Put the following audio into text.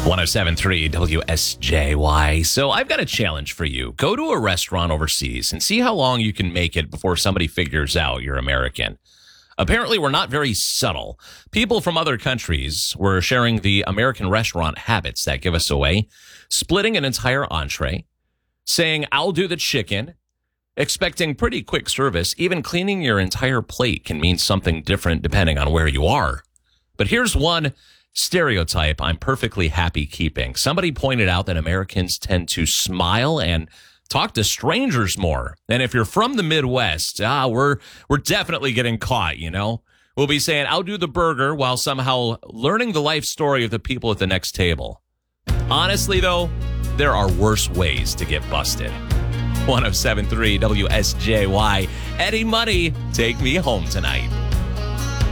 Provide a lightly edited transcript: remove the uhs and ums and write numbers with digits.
1073 WSJY. So I've got a challenge for you. Go to a restaurant overseas and see how long you can make it before somebody figures out you're American. Apparently, we're not very subtle. People from other countries were sharing the American restaurant habits that give us away, splitting an entire entree, saying, "I'll do the chicken," expecting pretty quick service. Even cleaning your entire plate can mean something different depending on where you are. But here's one stereotype I'm perfectly happy keeping. Somebody pointed out that Americans tend to smile and talk to strangers more. And if you're from the Midwest, we're definitely getting caught, you know? We'll be saying, "I'll do the burger," while somehow learning the life story of the people at the next table. Honestly, though, there are worse ways to get busted. 1073 WSJY. Eddie Money, take me home tonight.